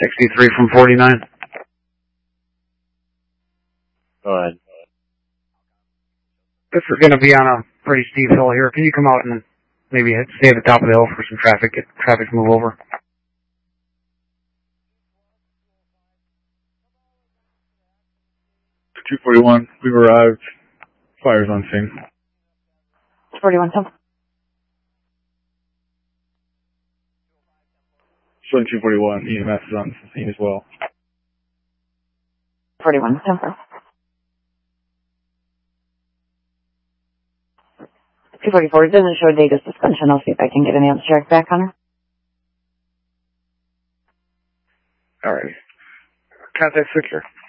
63 from 49. Go ahead. If we're going to be on a pretty steep hill here, can you come out and maybe stay at the top of the hill for some traffic, get traffic to move over? .241, we've arrived. Fire's on scene. 41, some. Showing 241, EMS is on scene as well. 41, some. 244, it doesn't show a date of suspension. I'll see if I can get an abstract back on her. Alright. Contact secure.